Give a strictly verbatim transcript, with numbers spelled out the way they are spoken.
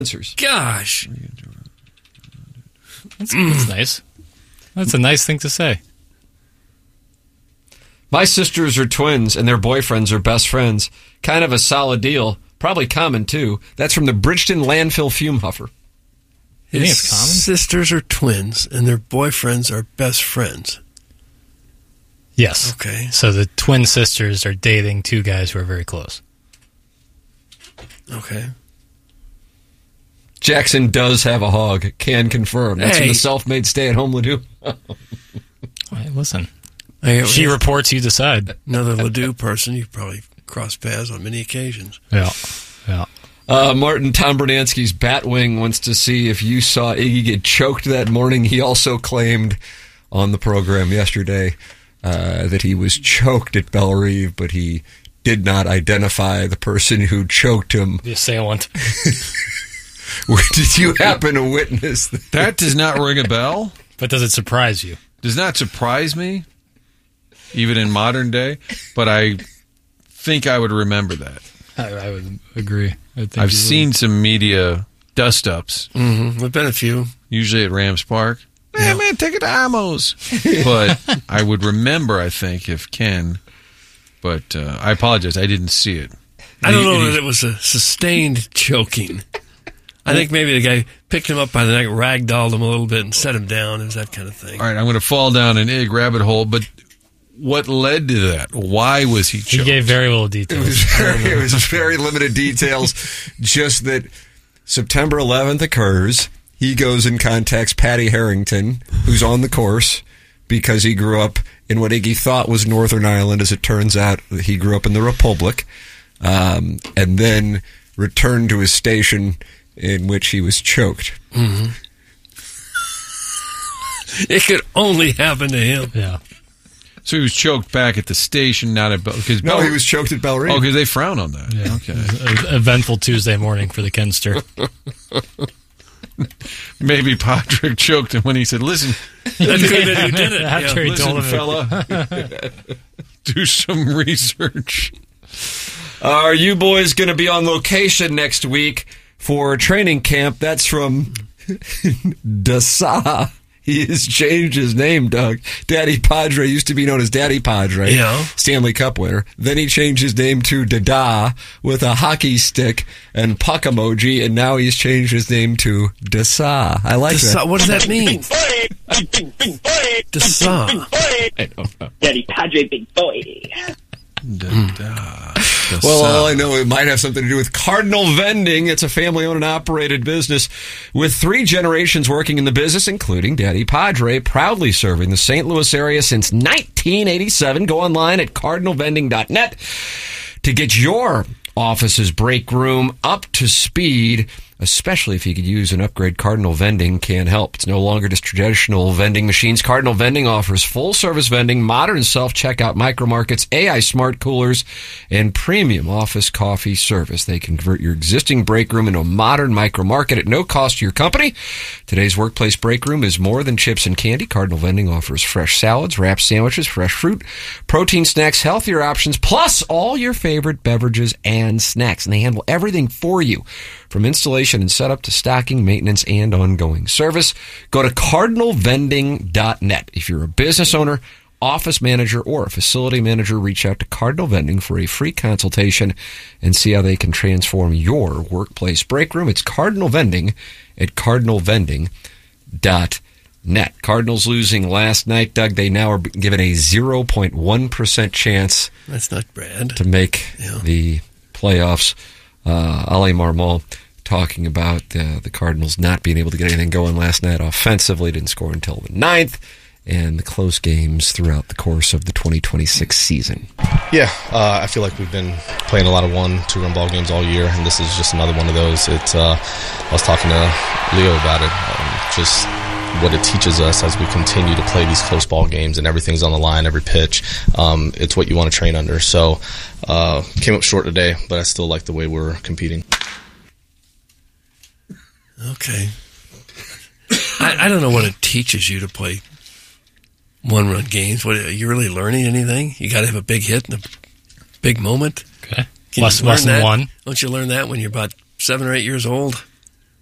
Gosh. That's, that's nice. That's a nice thing to say. My sisters are twins, and their boyfriends are best friends. Kind of a solid deal. Probably common, too. That's from the Bridgeton Landfill Fume Huffer. You think it's common? Sisters are twins, and their boyfriends are best friends. Yes. Okay. So the twin sisters are dating two guys who are very close. Okay. Jackson does have a hog. Can confirm. That's Hey. from the self-made stay-at-home Ledoux. Hey, listen. Hey, She reports, you decide. Another Ledoux person, you've probably crossed paths on many occasions. Yeah. Yeah. Uh, Martin Tom Bernansky's Batwing wants to see if you saw Iggy get choked that morning. He also claimed on the program yesterday uh, that he was choked at Bellerive, but he did not identify the person who choked him. The assailant. Did you happen to witness that? That does not ring a bell. But does it surprise you? Does not surprise me, even in modern day, but I think I would remember that. I, I would agree. I think I've you seen would. some media dust-ups, Mm-hmm. There've been a few. usually at Rams Park. Man, Yeah. man, take it to Amos. But I would remember, I think, if Ken. But uh, I apologize, I didn't see it. I don't And he- know and that he- it was a sustained choking. I think maybe the guy picked him up by the neck, ragdolled him a little bit, and set him down. It was that kind of thing. All right, I'm going to fall down an egg rabbit hole, but what led to that? Why was he choked? He gave very little It details. was very, it was very limited details. Just that September eleventh occurs. He goes and contacts Patty Harrington, who's on the course, because he grew up in what Iggy thought was Northern Ireland. As it turns out, he grew up in the Republic, um, and then returned to his station, in which he was choked. Mm-hmm. It could only happen to him. Yeah. So he was choked back at the station, not at Bell. Because No, Bell- he was choked at Bellerive. Oh, because they frown on that. Yeah. Okay. An eventful Tuesday morning for the Kenster. Maybe Patrick choked him when he said, "Listen, That could have been who did it. After Yeah. he told listen, him fella, do some research." Are you boys going to be on location next week for training camp? That's from Dasa. He has changed his name, Doug. Daddy Padre used to be known as Daddy Padre, Yeah. Stanley Cup winner. Then he changed his name to Dada with a hockey stick and puck emoji, and now he's changed his name to Dasa. I like Dasa- that. what does that mean? Dasa. I don't know. Daddy Padre, big boy. Da-da. Well, all I know, it might have something to do with Cardinal Vending. It's a family-owned and operated business with three generations working in the business, including Daddy Padre, proudly serving the Saint Louis area since nineteen eighty-seven. Go online at cardinal vending dot net to get your office's break room up to speed, especially if you could use an upgrade. Cardinal Vending can help. It's no longer just traditional vending machines. Cardinal Vending offers full-service vending, modern self-checkout micro markets, A I smart coolers, and premium office coffee service. They convert your existing break room into a modern micro market at no cost to your company. Today's workplace break room is more than chips and candy. Cardinal Vending offers fresh salads, wrapped sandwiches, fresh fruit, protein snacks, healthier options, plus all your favorite beverages and snacks. And they handle everything for you, from installation and setup to stocking, maintenance, and ongoing service. Go to cardinal vending dot net. If you're a business owner, office manager, or a facility manager, reach out to Cardinal Vending for a free consultation and see how they can transform your workplace break room. It's Cardinal Vending at cardinal vending dot net. Cardinals losing last night, Doug. They now are given a zero point one percent chance That's not bad. to make Yeah. the playoffs. Uh, Ali Marmol talking about uh, the Cardinals not being able to get anything going last night offensively. Didn't score until the ninth, and the close games throughout the course of the twenty twenty-six season. Yeah, uh, I feel like we've been playing a lot of one, two-run ball games all year, and this is just another one of those. It's, uh, I was talking to Leo about it, um, just what it teaches us as we continue to play these close ball games and everything's on the line, every pitch. Um, it's what you want to train under. So uh, came up short today, but I still like the way we're competing. Okay. I, I don't know what it teaches you to play one-run games. What, are you really learning anything? You got to have a big hit and a big moment. Okay. Can Less, you learn less than that? one. Don't you learn that when you're about seven or eight years old?